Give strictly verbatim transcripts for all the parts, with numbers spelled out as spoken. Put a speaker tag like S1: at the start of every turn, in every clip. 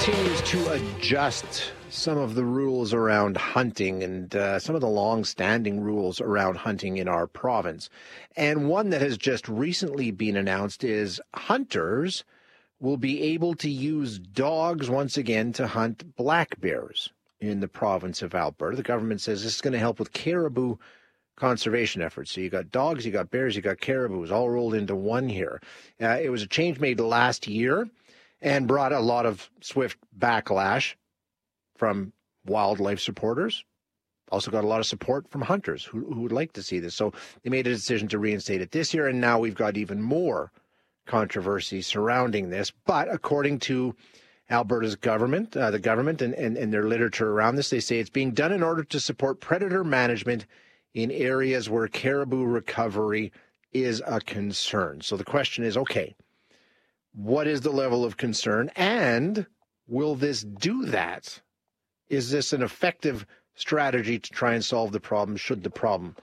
S1: continues to adjust some of the rules around hunting and uh, some of the long-standing rules around hunting in our province. And one that has just recently been announced is hunters will be able to use dogs once again to hunt black bears in the province of Alberta. The government says this is going to help with caribou conservation efforts. So you got dogs, you got bears, you got caribous all rolled into one here. Uh, it was a change made last year and brought a lot of swift backlash from wildlife supporters. Also got a lot of support from hunters who, who would like to see this. So they made a decision to reinstate it this year, and now we've got even more controversy surrounding this. But according to Alberta's government, uh, the government and, and, and their literature around this, they say it's being done in order to support predator management in areas where caribou recovery is a concern. So the question is, okay, what is the level of concern, and will this do that? Is this an effective strategy to try and solve the problem, should the problem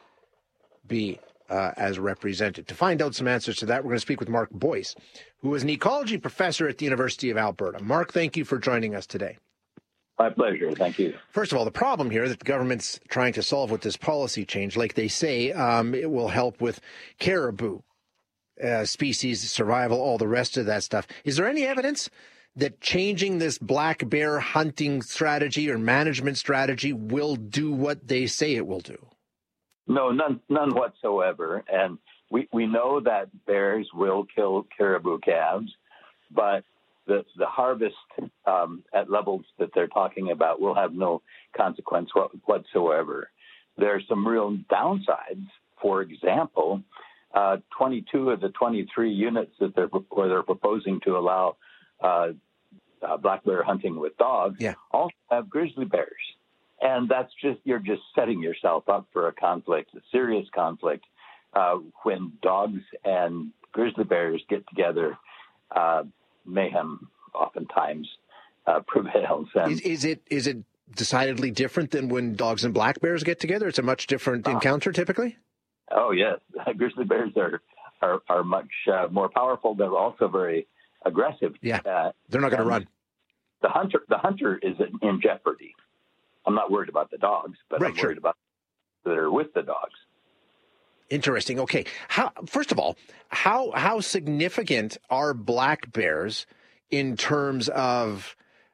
S1: be uh, as represented? To find out some answers to that, we're going to speak with Mark Boyce, who is an ecology professor at the University of Alberta. Mark, thank you for joining us today.
S2: My pleasure. Thank you.
S1: First of all, the problem here that the government's trying to solve with this policy change, like they say, um, it will help with caribou uh, species survival, all the rest of that stuff. Is there any evidence that changing this black bear hunting strategy or management strategy will do what they say it will do?
S2: No, none, none whatsoever. And we, we know that bears will kill caribou calves, but the, the harvest um, at levels that they're talking about will have no consequence whatsoever. There are some real downsides. For example, uh, twenty-two of the twenty-three units that they're where they're proposing to allow uh, uh, black bear hunting with dogs
S1: yeah.
S2: also have grizzly bears. And that's just, you're just setting yourself up for a conflict, a serious conflict, uh, when dogs and grizzly bears get together. Uh, mayhem oftentimes uh, prevails. And,
S1: is, is it is it decidedly different than when dogs and black bears get together? It's a much different uh, encounter typically?
S2: Oh, yes. Grizzly bears are, are, are much uh, more powerful. They're also very aggressive.
S1: Yeah,
S2: uh,
S1: they're not going to run.
S2: The hunter, the hunter is in jeopardy. I'm not worried about the dogs, but
S1: right,
S2: I'm worried
S1: sure.
S2: about that are with the dogs.
S1: Interesting. Okay. How, first of all, how how significant are black bears in terms of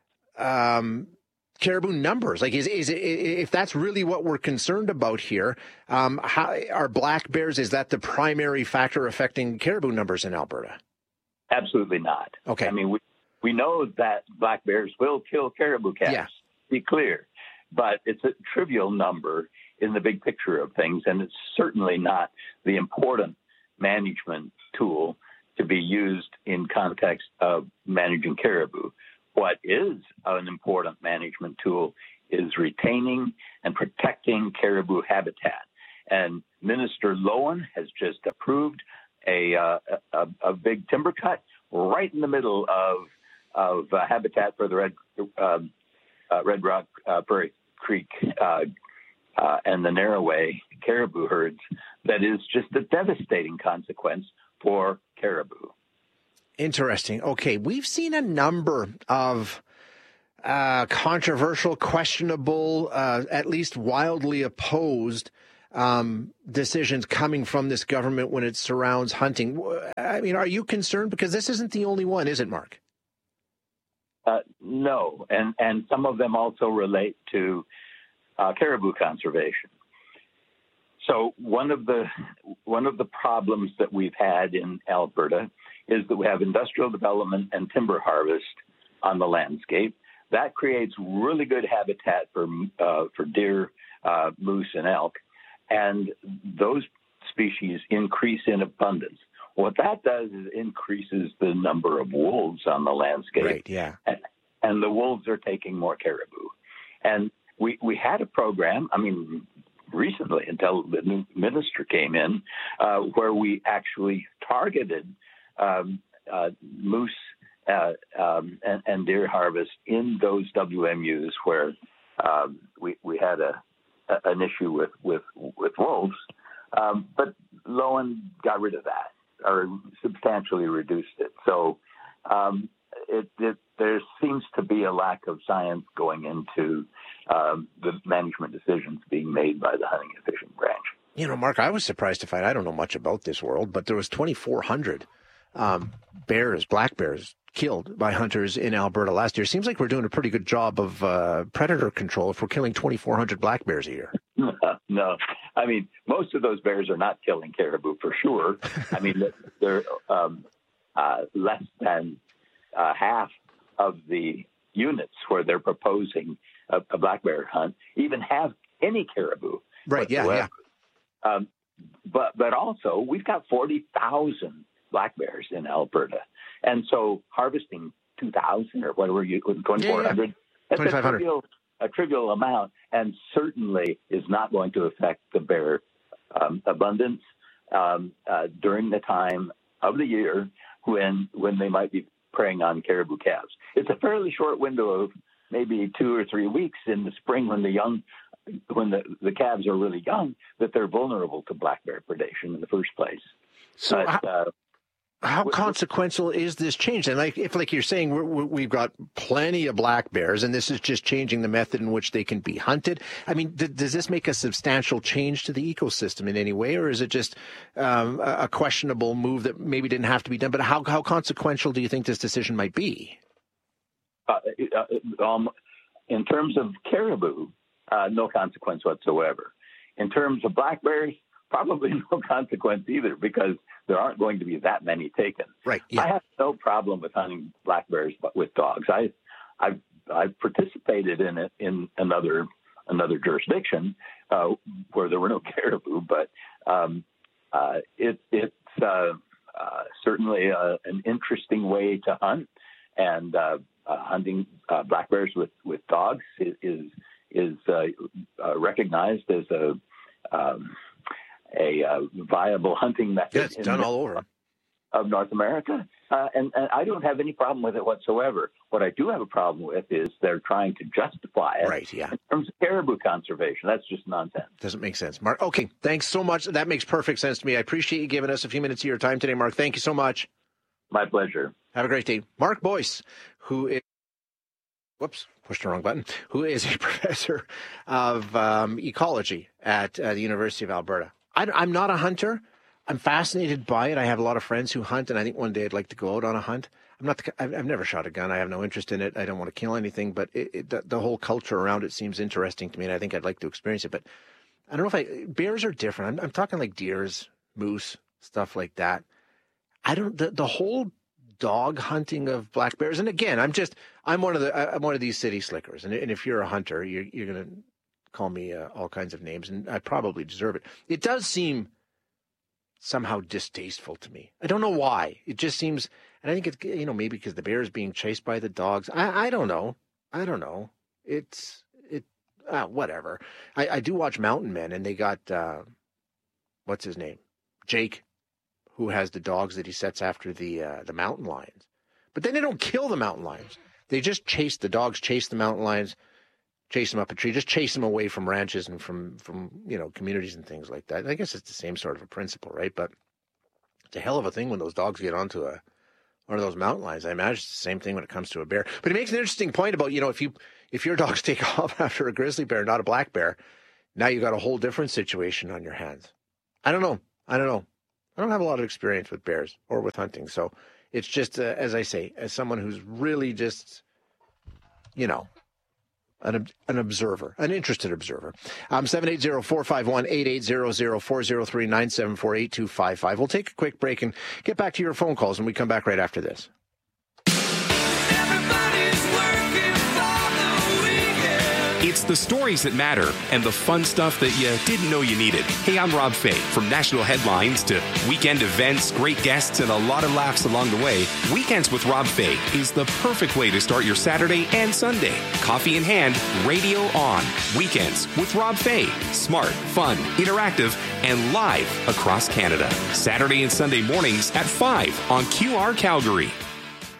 S1: um, caribou numbers? Like, is is it, if that's really what we're concerned about here, um, how are black bears? Is that the primary factor affecting caribou numbers in Alberta?
S2: Absolutely not.
S1: Okay.
S2: I mean, we we know that black bears will kill caribou calves.
S1: Yeah.
S2: Be clear, but it's a trivial number in the big picture of things, and it's certainly not the important management tool to be used in context of managing caribou. What is an important management tool is retaining and protecting caribou habitat. And Minister Lowen has just approved a, uh, a, a big timber cut right in the middle of, of uh, habitat for the Red, uh, uh, Red Rock uh, Prairie Creek uh Uh, and the Narroway caribou herds, that is just a devastating consequence for caribou.
S1: Interesting. Okay, we've seen a number of uh, controversial, questionable, uh, at least wildly opposed um, decisions coming from this government when it surrounds hunting. I mean, are you concerned? Because this isn't the only one, is it, Mark?
S2: Uh, no, and, and some of them also relate to Uh, caribou conservation. So one of the one of the problems that we've had in Alberta is that we have industrial development and timber harvest on the landscape. That creates really good habitat for uh, for deer, uh, moose, and elk, and those species increase in abundance. What that does is increases the number of wolves on the landscape.
S1: Right, yeah.
S2: And, and the wolves are taking more caribou. And We we had a program, I mean, recently until the new minister came in, uh, where we actually targeted um, uh, moose uh, um, and, and deer harvest in those W M Us where um, we we had a, a an issue with with with wolves, um, but Lowen got rid of that or substantially reduced it. So um, it, it, there seems to be a lack of science going into um, the management decisions being made by the hunting and fishing branch.
S1: You know, Mark, I was surprised to find, I don't know much about this world, but there was twenty-four hundred um, bears, black bears, killed by hunters in Alberta last year. Seems like we're doing a pretty good job of uh, predator control if we're killing twenty-four hundred black bears a year.
S2: No, I mean, most of those bears are not killing caribou for sure. I mean, they're um, uh, less than uh, half of the units where they're proposing a, a black bear hunt even have any caribou.
S1: Right, yeah, yeah.
S2: Um, but but also, we've got forty thousand black bears in Alberta. And so harvesting two thousand or whatever you, twenty-four hundred, yeah, yeah. that's a trivial, a trivial amount, and certainly is not going to affect the bear um, abundance um, uh, during the time of the year when when they might be preying on caribou calves. It's a fairly short window of maybe two or three weeks in the spring when the young when the, the calves are really young that they're vulnerable to black bear predation in the first place.
S1: So
S2: but,
S1: how,
S2: uh,
S1: how consequential is this change? And like if like you're saying, we're, we've got plenty of black bears, and this is just changing the method in which they can be hunted. I mean, th- does this make a substantial change to the ecosystem in any way, or is it just um, a questionable move that maybe didn't have to be done? But how how consequential do you think this decision might be?
S2: Uh, uh, um, in terms of caribou, uh, no consequence whatsoever. In terms of black bears, probably no consequence either, because there aren't going to be that many taken.
S1: Right. Yeah.
S2: I have no problem with hunting black bears, but with dogs. I, I've, I've participated in it in another another jurisdiction uh, where there were no caribou, but um, uh, it, it's uh, uh, certainly a, an interesting way to hunt, and uh, uh, hunting uh, black bears with, with dogs is is, is uh, uh, recognized as a um, a uh, viable hunting method.
S1: Yeah, it's done all over
S2: of North America, uh, and, and I don't have any problem with it whatsoever. What I do have a problem with is they're trying to justify it
S1: right, yeah.
S2: in terms of caribou conservation. That's just nonsense.
S1: Doesn't make sense, Mark. Okay, thanks so much. That makes perfect sense to me. I appreciate you giving us a few minutes of your time today, Mark. Thank you so much.
S2: My pleasure.
S1: Have a great day. Mark Boyce, who is Whoops, pushed the wrong button. Who is a professor of um, ecology at uh, the University of Alberta. I, I'm not a hunter. I'm fascinated by it. I have a lot of friends who hunt, and I think one day I'd like to go out on a hunt. I'm not. The, I've, I've never shot a gun. I have no interest in it. I don't want to kill anything, but it, it, the, the whole culture around it seems interesting to me, and I think I'd like to experience it. But I don't know if I. Bears are different. I'm, I'm talking like deers, moose, stuff like that. I don't. The, the whole dog hunting of black bears, and again, I'm just. I'm one of the. I'm one of these city slickers, and, and if you're a hunter, you're, you're going to call me uh, all kinds of names, and I probably deserve it. It does seem somehow distasteful to me. I don't know why. It just seems, and I think it's, you know, maybe because the bear is being chased by the dogs. I, I don't know. I don't know. It's, it, uh, whatever. I, I do watch Mountain Men, and they got, uh, what's his name? Jake, who has the dogs that he sets after the, uh, the mountain lions. But then they don't kill the mountain lions. They just chase, the dogs chase the mountain lions, chase them up a tree, just chase them away from ranches and from, from, you know, communities and things like that. I guess it's the same sort of a principle, right? But it's a hell of a thing when those dogs get onto a, one of those mountain lions. I imagine it's the same thing when it comes to a bear. But he makes an interesting point about, you know, if you, if your dogs take off after a grizzly bear, not a black bear, now you got a whole different situation on your hands. I don't know. I don't know. I don't have a lot of experience with bears or with hunting. So it's just, uh, as I say, as someone who's really just, you know, An, an observer, an interested observer. Um, seven eight zero, four five one, eight eight zero zero, four zero three, nine seven four, eight two five five. We'll take a quick break and get back to your phone calls when we come back right after this.
S3: It's the stories that matter and the fun stuff that you didn't know you needed. Hey, I'm Rob Fay. From national headlines to weekend events, great guests, and a lot of laughs along the way, Weekends with Rob Fay is the perfect way to start your Saturday and Sunday. Coffee in hand, radio on. Weekends with Rob Fay. Smart, fun, interactive, and live across Canada. Saturday and Sunday mornings at five on Q R Calgary.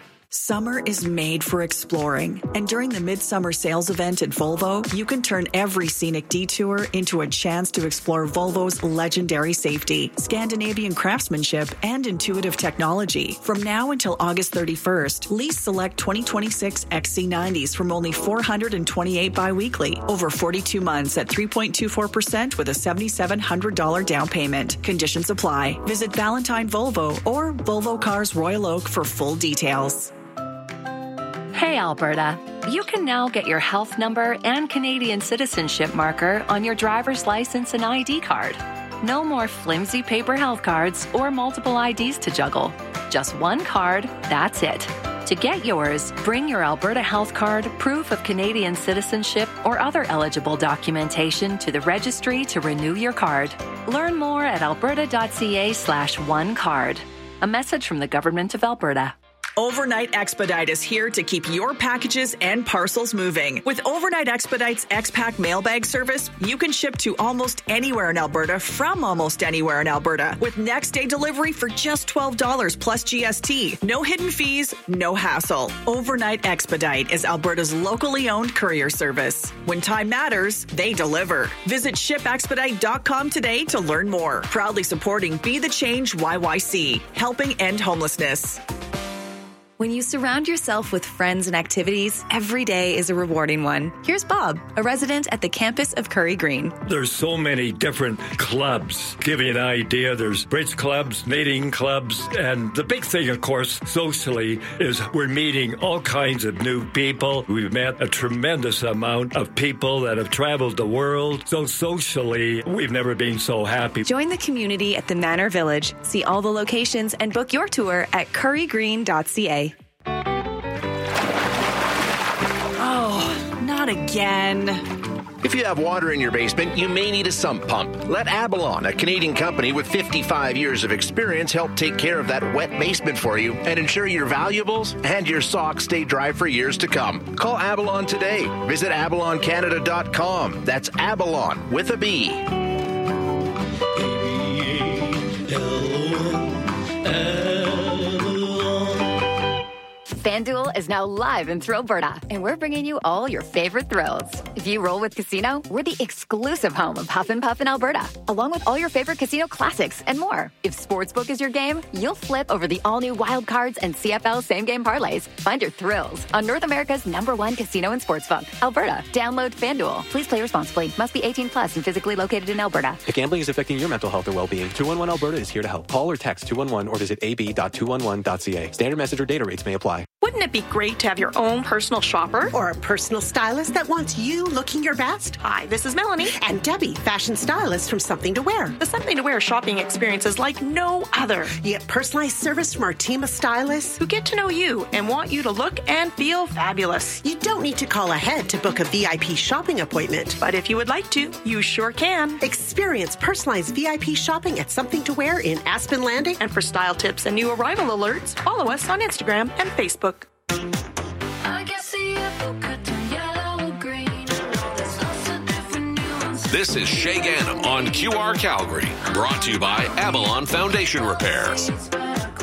S4: Summer is made for exploring, and during the Midsummer Sales event at Volvo, you can turn every scenic detour into a chance to explore Volvo's legendary safety, Scandinavian craftsmanship, and intuitive technology. From now until August thirty-first, lease select twenty twenty-six X C nineties from only four hundred twenty-eight biweekly, over forty-two months at three point two four percent with a seven thousand seven hundred dollars down payment. Conditions apply. Visit Valentine Volvo or Volvo Cars Royal Oak for full details.
S5: Hey, Alberta. You can now get your health number and Canadian citizenship marker on your driver's license and I D card. No more flimsy paper health cards or multiple I Ds to juggle. Just one card, that's it. To get yours, bring your Alberta Health Card, proof of Canadian citizenship, or other eligible documentation to the registry to renew your card. Learn more at alberta.ca slash one card. A message from the Government of Alberta.
S4: Overnight Expedite is here to keep your packages and parcels moving. With Overnight Expedite's X-Pack mailbag service, you can ship to almost anywhere in Alberta from almost anywhere in Alberta with next day delivery for just twelve dollars plus G S T. No hidden fees, no hassle. Overnight Expedite is Alberta's locally owned courier service. When time matters, they deliver. Visit ship expedite dot com today to learn more. Proudly supporting Be the Change Y Y C, helping end homelessness.
S6: When you surround yourself with friends and activities, every day is a rewarding one. Here's Bob, a resident at the campus of Curry Green.
S7: There's so many different clubs. Give you an idea, there's bridge clubs, knitting clubs, and the big thing, of course, socially, is we're meeting all kinds of new people. We've met a tremendous amount of people that have traveled the world. So socially, we've never been so happy.
S6: Join the community at the Manor Village. See all the locations and book your tour at curry green dot c a.
S4: Oh, not again.
S1: If you have water in your basement, you may need a sump pump. Let Abalon, a Canadian company with fifty-five years of experience, help take care of that wet basement for you and ensure your valuables and your socks stay dry for years to come. Call Abalon today. Visit abalon canada dot com. That's Abalon with a B.
S8: FanDuel is now live in Thrillberta, and we're bringing you all your favorite thrills. If you roll with Casino, we're the exclusive home of Huff and Puff in Alberta, along with all your favorite casino classics and more. If Sportsbook is your game, you'll flip over the all-new Wild Cards and C F L same-game parlays. Find your thrills on North America's number one casino and sportsbook, Alberta. Download FanDuel. Please play responsibly. Must be eighteen plus and physically located in Alberta.
S9: If gambling is affecting your mental health or well-being, two one one Alberta is here to help. Call or text two one one or visit a b dot two one one dot c a. Standard message or data rates may apply.
S10: Wouldn't it be great to have your own personal shopper?
S11: Or a personal stylist that wants you looking your best?
S10: Hi, this is Melanie.
S11: And Debbie, fashion stylist from Something to Wear.
S10: The Something to Wear shopping experience is like no other.
S11: You get personalized service from our team of stylists
S10: who get to know you and want you to look and feel fabulous.
S11: You don't need to call ahead to book a V I P shopping appointment.
S10: But if you would like to, you sure can.
S11: Experience personalized V I P shopping at Something to Wear in Aspen Landing.
S10: And for style tips and new arrival alerts, follow us on Instagram and Facebook.
S12: This is Shay Gannam on Q R Calgary, brought to you by Avalon Foundation Repair.